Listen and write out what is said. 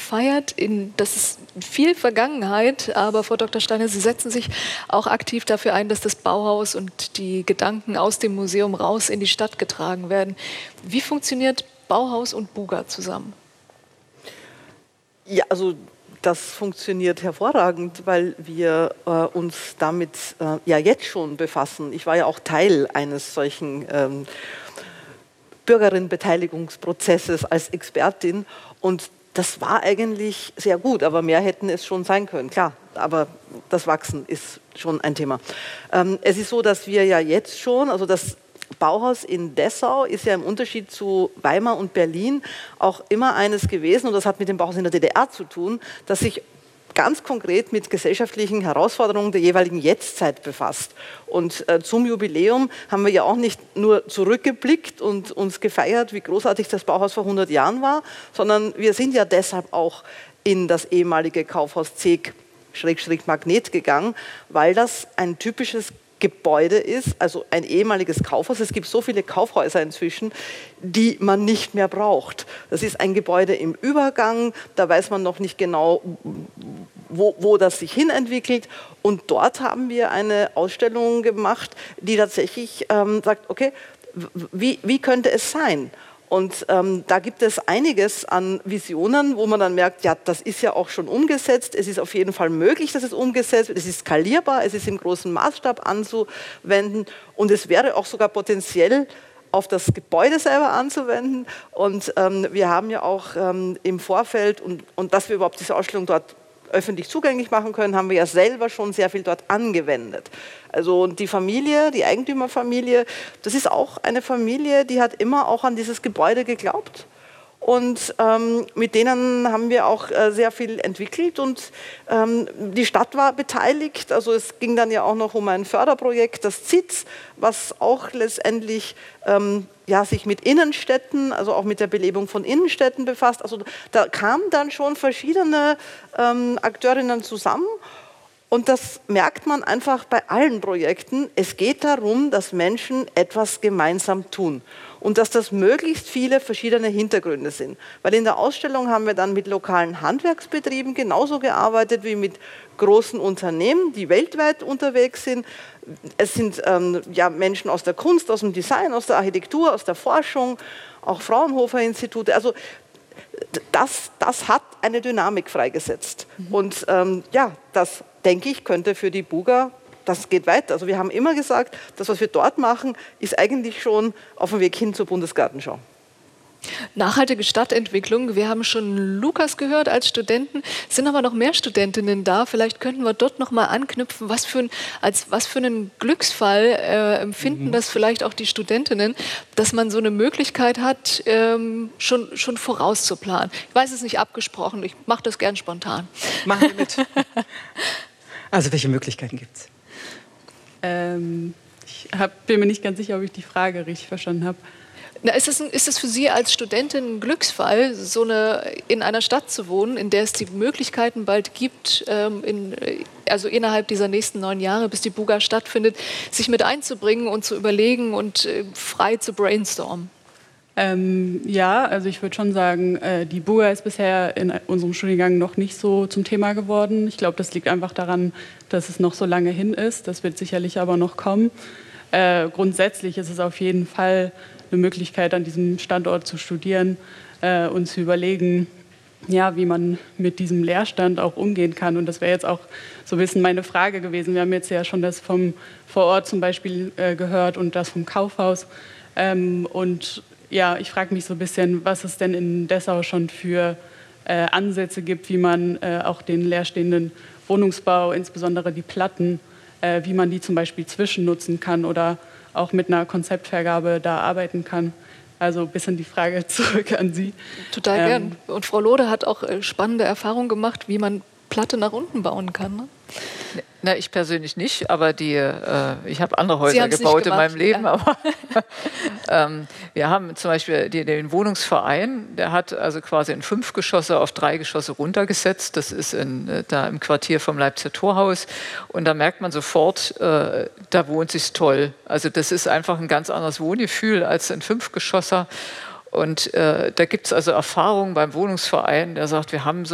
gefeiert. Das ist viel Vergangenheit, aber Frau Dr. Steiner, Sie setzen sich auch aktiv dafür ein, dass das Bauhaus und die Gedanken aus dem Museum raus in die Stadt getragen werden. Wie funktioniert Bauhaus und Buga zusammen? Ja, also das funktioniert hervorragend, weil wir uns damit ja jetzt schon befassen. Ich war ja auch Teil eines solchen Bürgerinnenbeteiligungsprozesses als Expertin und das war eigentlich sehr gut, aber mehr hätten es schon sein können, klar. Aber das Wachsen ist schon ein Thema. Es ist so, dass wir ja jetzt schon, also das Bauhaus in Dessau ist ja im Unterschied zu Weimar und Berlin auch immer eines gewesen, und das hat mit dem Bauhaus in der DDR zu tun, dass sich ganz konkret mit gesellschaftlichen Herausforderungen der jeweiligen Jetztzeit befasst. Und zum Jubiläum haben wir ja auch nicht nur zurückgeblickt und uns gefeiert, wie großartig das Bauhaus vor 100 Jahren war, sondern wir sind ja deshalb auch in das ehemalige Kaufhaus Zeeg/Magnet gegangen, weil das ein typisches Gebäude ist, also ein ehemaliges Kaufhaus. Es gibt so viele Kaufhäuser inzwischen, die man nicht mehr braucht. Das ist ein Gebäude im Übergang, da weiß man noch nicht genau, wo das sich hinentwickelt. Und dort haben wir eine Ausstellung gemacht, die tatsächlich sagt, okay, wie könnte es sein? Und da gibt es einiges an Visionen, wo man dann merkt, ja, das ist ja auch schon umgesetzt. Es ist auf jeden Fall möglich, dass es umgesetzt wird. Es ist skalierbar, es ist im großen Maßstab anzuwenden und es wäre auch sogar potenziell auf das Gebäude selber anzuwenden. Und wir haben ja auch im Vorfeld, und dass wir überhaupt diese Ausstellung dort öffentlich zugänglich machen können, haben wir ja selber schon sehr viel dort angewendet. Also die Familie, die Eigentümerfamilie, das ist auch eine Familie, die hat immer auch an dieses Gebäude geglaubt. Und mit denen haben wir auch sehr viel entwickelt und die Stadt war beteiligt. Also es ging dann ja auch noch um ein Förderprojekt, das ZITZ, was auch letztendlich ja, sich mit Innenstädten, also auch mit der Belebung von Innenstädten befasst. Also da kamen dann schon verschiedene Akteurinnen zusammen. Und das merkt man einfach bei allen Projekten. Es geht darum, dass Menschen etwas gemeinsam tun und dass das möglichst viele verschiedene Hintergründe sind. Weil in der Ausstellung haben wir dann mit lokalen Handwerksbetrieben genauso gearbeitet wie mit großen Unternehmen, die weltweit unterwegs sind. Es sind ja, Menschen aus der Kunst, aus dem Design, aus der Architektur, aus der Forschung, auch Fraunhofer-Institute. Also das hat eine Dynamik freigesetzt. Und ja, das, denke ich, könnte für die Buga, das geht weiter. Also wir haben immer gesagt, das, was wir dort machen, ist eigentlich schon auf dem Weg hin zur Bundesgartenschau. Nachhaltige Stadtentwicklung. Wir haben schon Lukas gehört als Studenten. Es sind aber noch mehr Studentinnen da. Vielleicht könnten wir dort noch mal anknüpfen. Was für einen Glücksfall empfinden das vielleicht auch die Studentinnen, dass man so eine Möglichkeit hat, schon vorauszuplanen. Ich weiß, es ist nicht abgesprochen. Ich mache das gern spontan. Machen wir mit. Also welche Möglichkeiten gibt es? Ich bin mir nicht ganz sicher, ob ich die Frage richtig verstanden habe. Na, ist es für Sie als Studentin ein Glücksfall, in einer Stadt zu wohnen, in der es die Möglichkeiten bald gibt, also innerhalb dieser nächsten 9 Jahre, bis die Buga stattfindet, sich mit einzubringen und zu überlegen und frei zu brainstormen? Ja, also ich würde schon sagen, die Buga ist bisher in unserem Studiengang noch nicht so zum Thema geworden. Ich glaube, das liegt einfach daran, dass es noch so lange hin ist. Das wird sicherlich aber noch kommen. Grundsätzlich ist es auf jeden Fall eine Möglichkeit, an diesem Standort zu studieren und zu überlegen, ja, wie man mit diesem Leerstand auch umgehen kann. Und das wäre jetzt auch so ein bisschen meine Frage gewesen. Wir haben jetzt ja schon das vom Vorort zum Beispiel gehört und das vom Kaufhaus. Und ja, ich frage mich so ein bisschen, was es denn in Dessau schon für Ansätze gibt, wie man auch den leerstehenden Wohnungsbau, insbesondere die Platten, wie man die zum Beispiel zwischennutzen kann oder auch mit einer Konzeptvergabe da arbeiten kann. Also ein bisschen die Frage zurück an Sie. Total gern. Und Frau Lode hat auch spannende Erfahrungen gemacht, wie man Platte nach unten bauen kann. Ne? Na, ich persönlich nicht, aber ich habe andere Häuser gebaut in meinem Leben. Ja. Aber wir haben zum Beispiel den Wohnungsverein, der hat also quasi in 5 Geschosse auf 3 Geschosse runtergesetzt. Das ist da im Quartier vom Leipziger Torhaus. Und da merkt man sofort, da wohnt sich toll. Also das ist einfach ein ganz anderes Wohngefühl als ein 5-Geschosser. Und da gibt es also Erfahrungen beim Wohnungsverein, der sagt, wir haben so